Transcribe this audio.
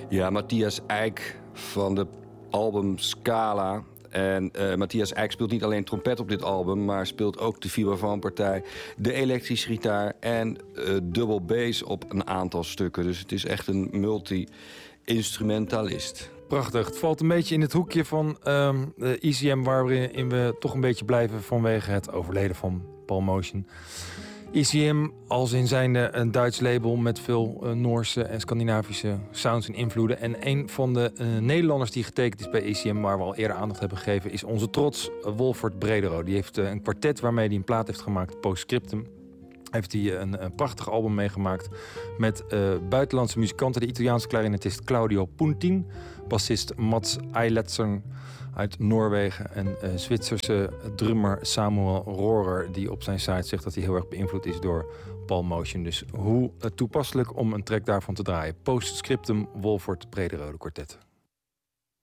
Ja, Matthias Eyck van de album Scala. En Matthias Eyck speelt niet alleen trompet op dit album, maar speelt ook de vibrafoonpartij, de elektrische gitaar en dubbel bass op een aantal stukken. Dus het is echt een multi-instrumentalist. Prachtig. Het valt een beetje in het hoekje van ECM waarin we toch een beetje blijven vanwege het overleden van Paul Motian. ECM als in zijnde een Duits label met veel Noorse en Scandinavische sounds en invloeden. En een van de Nederlanders die getekend is bij ECM, waar we al eerder aandacht hebben gegeven, is onze trots Wolfert Bredero. Die heeft een kwartet waarmee hij een plaat heeft gemaakt, Postscriptum. Heeft hij een prachtig album meegemaakt met buitenlandse muzikanten. De Italiaanse klarinetist Claudio Puntin, bassist Mats Eilertsen uit Noorwegen en Zwitserse drummer Samuel Rohrer, die op zijn site zegt dat hij heel erg beïnvloed is door Paul Motian. Dus hoe toepasselijk om een track daarvan te draaien. Postscriptum, Wolfert Bredero, de kwartet.